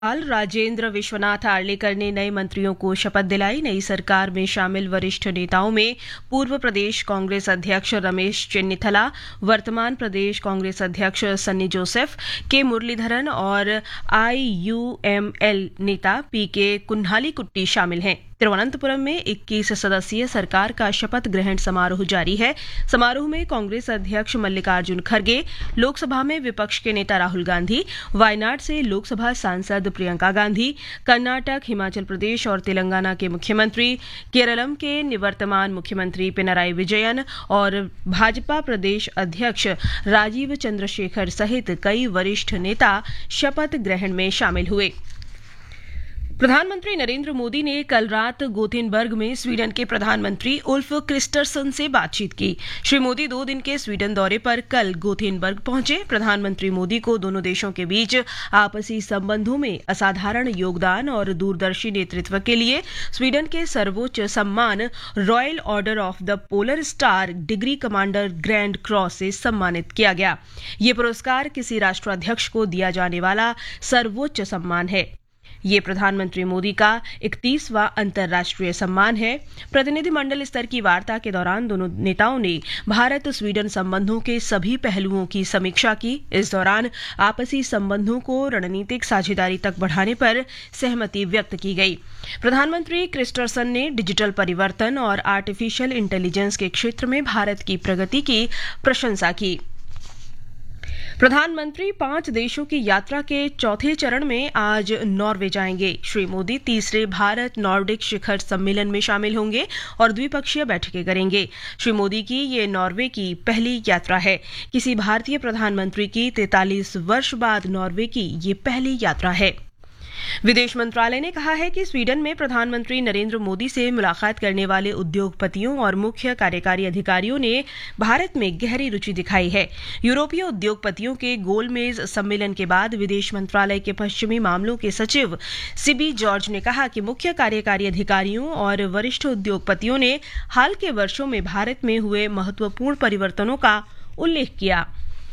राज्यपाल राजेंद्र विश्वनाथ आर्लेकर ने नए मंत्रियों को शपथ दिलाई। नई सरकार में शामिल वरिष्ठ नेताओं में पूर्व प्रदेश कांग्रेस अध्यक्ष रमेश चेन्निथला, वर्तमान प्रदेश कांग्रेस अध्यक्ष सन्नी जोसेफ, के मुरलीधरन और IUML नेता PK कुन्हालीकुट्टी शामिल हैं। तिरुवनंतपुरम में 21 सदस्यीय सरकार का शपथ ग्रहण समारोह जारी है। समारोह में कांग्रेस अध्यक्ष मल्लिकार्जुन खड़गे, लोकसभा में विपक्ष के नेता राहुल गांधी, वायनाड से लोकसभा सांसद प्रियंका गांधी, कर्नाटक, हिमाचल प्रदेश और तेलंगाना के मुख्यमंत्री, केरलम के निवर्तमान मुख्यमंत्री पिनराई विजयन और भाजपा प्रदेश अध्यक्ष राजीव चंद्रशेखर सहित कई वरिष्ठ नेता शपथ ग्रहण में शामिल हुए। प्रधानमंत्री नरेंद्र मोदी ने कल रात गोथेनबर्ग में स्वीडन के प्रधानमंत्री उल्फ क्रिस्टरसन से बातचीत की। श्री मोदी 2 दिन के स्वीडन दौरे पर कल गोथेनबर्ग पहुंचे। प्रधानमंत्री मोदी को दोनों देशों के बीच आपसी संबंधों में असाधारण योगदान और दूरदर्शी नेतृत्व के लिए स्वीडन के सर्वोच्च सम्मान royal order of the polar star degree commander grand cross से सम्मानित किया गया। ये पुरस्कार किसी राष्ट्राध्यक्ष को दिया जाने वाला सर्वोच्च सम्मान है। ये प्रधानमंत्री मोदी का 31वां अंतर्राष्ट्रीय सम्मान है। प्रतिनिधिमंडल स्तर की वार्ता के दौरान दोनों नेताओं ने भारत स्वीडन संबंधों के सभी पहलुओं की समीक्षा की। इस दौरान आपसी संबंधों को रणनीतिक साझेदारी तक बढ़ाने पर सहमति व्यक्त की गई। प्रधानमंत्री क्रिस्टरसन ने डिजिटल परिवर्तन और आर्टिफिशियल इंटेलिजेंस के क्षेत्र में भारत की प्रगति की प्रशंसा की। प्रधानमंत्री 5 देशों की यात्रा के चौथे चरण में आज नॉर्वे जाएंगे। श्री मोदी तीसरे भारत नॉर्डिक शिखर सम्मेलन में शामिल होंगे और द्विपक्षीय बैठकें करेंगे। श्री मोदी की ये नॉर्वे की पहली यात्रा है। किसी भारतीय प्रधानमंत्री की 43 वर्ष बाद नॉर्वे की ये पहली यात्रा है। विदेश मंत्रालय ने कहा है कि स्वीडन में प्रधानमंत्री नरेंद्र मोदी से मुलाकात करने वाले उद्योगपतियों और मुख्य कार्यकारी अधिकारियों ने भारत में गहरी रुचि दिखाई है। यूरोपीय उद्योगपतियों के गोलमेज सम्मेलन के बाद विदेश मंत्रालय के पश्चिमी मामलों के सचिव सिबी जॉर्ज ने कहा कि मुख्य कार्यकारी अधिकारियों और वरिष्ठ उद्योगपतियों ने हाल के वर्षों में भारत में हुए महत्वपूर्ण परिवर्तनों का उल्लेख किया।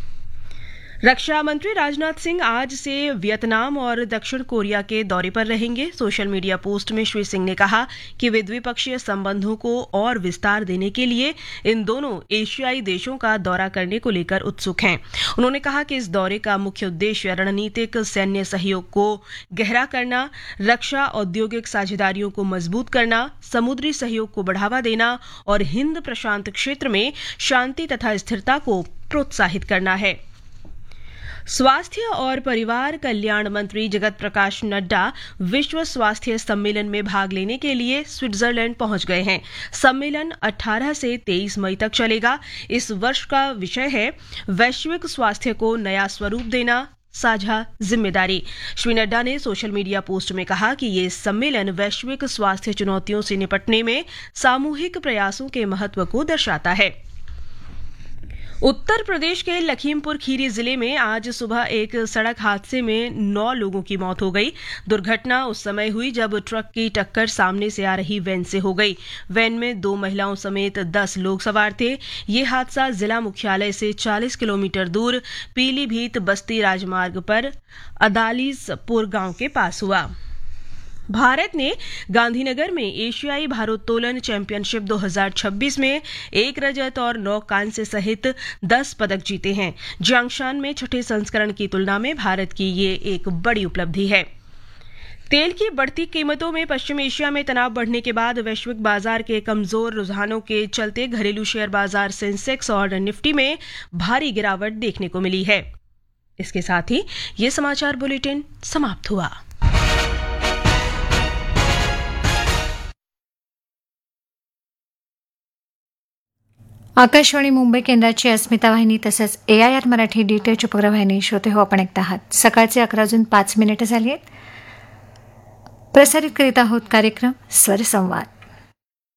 रक्षा मंत्री राजनाथ सिंह आज से वियतनाम और दक्षिण कोरिया के दौरे पर रहेंगे। सोशल मीडिया पोस्ट में श्री सिंह ने कहा कि वे द्विपक्षीय संबंधों को और विस्तार देने के लिए इन दोनों एशियाई देशों का दौरा करने को लेकर उत्सुक हैं। उन्होंने कहा कि इस दौरे का मुख्य उद्देश्य रणनीतिक सैन्य सहयोग को गहरा करना, रक्षा औद्योगिक साझेदारियों को मजबूत करना, समुद्री सहयोग को बढ़ावा देना और हिंद प्रशांत क्षेत्र में शांति तथा स्थिरता को प्रोत्साहित करना है। स्वास्थ्य और परिवार कल्याण मंत्री जगत प्रकाश नड्डा विश्व स्वास्थ्य सम्मेलन में भाग लेने के लिए स्विट्जरलैंड पहुंच गए हैं। सम्मेलन 18 से 23 मई तक चलेगा। इस वर्ष का विषय है वैश्विक स्वास्थ्य को नया स्वरूप देना, साझा जिम्मेदारी। श्री नड्डा ने सोशल मीडिया पोस्ट में कहा कि ये सम्मेलन वैश्विक स्वास्थ्य चुनौतियों से निपटने में सामूहिक प्रयासों के महत्व को दर्शाता है। उत्तर प्रदेश के लखीमपुर खीरी जिले में आज सुबह एक सड़क हादसे में 9 लोगों की मौत हो गई। दुर्घटना उस समय हुई जब ट्रक की टक्कर सामने से आ रही वैन से हो गई। वैन में 2 महिलाओं समेत 10 लोग सवार थे। ये हादसा जिला मुख्यालय से 40 किलोमीटर दूर पीलीभीत बस्ती राजमार्ग पर अदालीजपुर गांव के पास हुआ। भारत ने गांधीनगर में एशियाई भारोत्तोलन चैंपियनशिप 2026 में 1 रजत और 9 कांस्य सहित 10 पदक जीते हैं। जियांगशान में छठे संस्करण की तुलना में भारत की ये एक बड़ी उपलब्धि है। तेल की बढ़ती कीमतों में पश्चिम एशिया में तनाव बढ़ने के बाद वैश्विक बाजार के कमजोर रुझानों के चलते घरेलू शेयर बाजार सेंसेक्स और निफ्टी में भारी गिरावट देखने को मिली है। इसके साथ ही ये समाचार बुलेटिन समाप्त हुआ। आकाशवाणी मुंबई केंद्राची अस्मिता वाहिनी तसंच AIR मराठी DTH उपग्रहवाहिनी श्रोते हो आपण ऐकत आहात। सकाळचे 11:05 झाली आहेत। प्रसारित करीत आहोत कार्यक्रम स्वरसंवाद।